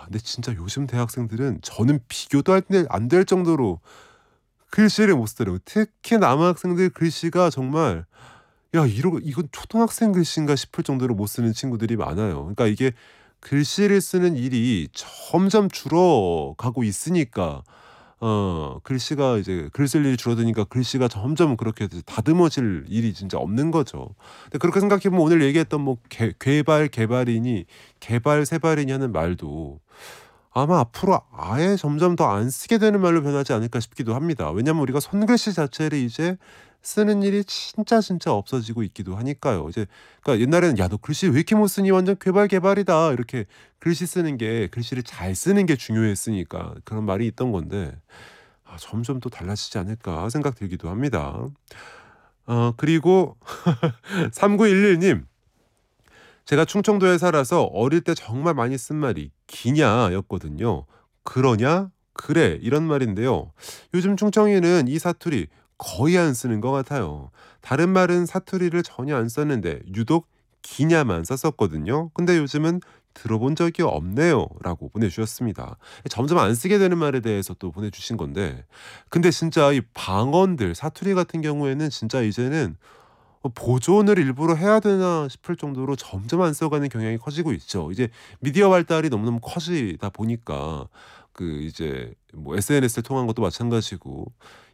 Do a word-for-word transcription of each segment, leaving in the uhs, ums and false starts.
근데 진짜 요즘 대학생들은 저는 비교도 안 될 안 될 정도로 글씨를 못 쓰더라고요. 특히 남학생들 글씨가 정말 '야 이러 이건 초등학생 글씨인가?' 싶을 정도로 못 쓰는 친구들이 많아요. 그러니까 이게 글씨를 쓰는 일이 점점 줄어가고 있으니까 어 글씨가 이제 글 쓸 일이 줄어드니까 글씨가 점점 그렇게 이제 다듬어질 일이 진짜 없는 거죠. 근데 그렇게 생각해 보면 오늘 얘기했던 뭐 개 괴발, 개발이니 개발, 세발이니 하는 말도 아마 앞으로 아예 점점 더 안 쓰게 되는 말로 변하지 않을까 싶기도 합니다. 왜냐하면 우리가 손글씨 자체를 이제 쓰는 일이 진짜 진짜 없어지고 있기도 하니까요. 이제 그러니까 옛날에는 "야 너 글씨 왜 이렇게 못 쓰니? 완전 괴발개발이다." 이렇게 글씨 쓰는 게 글씨를 잘 쓰는 게 중요했으니까 그런 말이 있던 건데 아 점점 또 달라지지 않을까 생각 들기도 합니다. 어 그리고 삼구일일 님. "제가 충청도에 살아서 어릴 때 정말 많이 쓴 말이 '기냐?'였거든요. '그러냐?' '그래.' 이런 말인데요. 요즘 충청인은 이 사투리 거의 안 쓰는 것 같아요. 다른 말은 사투리를 전혀 안 썼는데 유독 '기냐?'만 썼었거든요. 근데 요즘은 들어본 적이 없네요."라고 보내주셨습니다. 점점 안 쓰게 되는 말에 대해서 또 보내주신 건데 근데 진짜 이 방언들 사투리 같은 경우에는 진짜 이제는 어 '보존을 일부러 해야 되나?' 싶을 정도로 점점 안 써가는 경향이 커지고 있죠. 이제 미디어 발달이 너무너무 커지다 보니까 그 이제 뭐 에스엔에스를 통한 것도 마찬가지고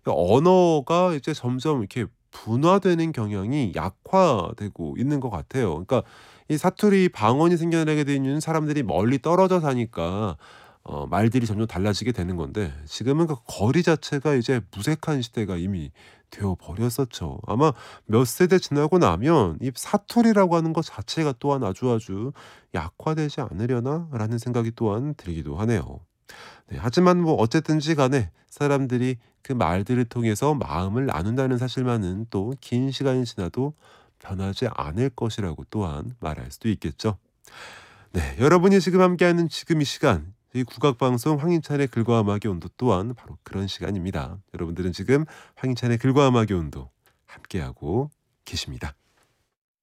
언어가 이제 점점 이렇게 분화되는 경향이 약화되고 있는 것 같아요. 그러니까 이 사투리 방언이 생겨나게 된 이유는 사람들이 멀리 떨어져 사니까 어 말들이 점점 달라지게 되는 건데 지금은 그 거리 자체가 이제 무색한 시대가 이미 되어 버렸었죠. 아마 몇 세대 지나고 나면 이 '사투리라고 하는 것 자체가 또한 아주 아주 약화되지 않으려나?'라는 생각이 또한 들기도 하네요. 네 하지만 뭐 어쨌든지 간에 사람들이 그 말들을 통해서 마음을 나눈다는 사실만은 또 긴 시간이 지나도 변하지 않을 것이라고 또한 말할 수도 있겠죠. 네 여러분이 지금 함께하는 지금 이 시간 이 국악방송 황인찬의 글과 음악의 온도 또한 바로 그런 시간입니다. 여러분들은 지금 황인찬의 글과 음악의 온도 함께하고 계십니다.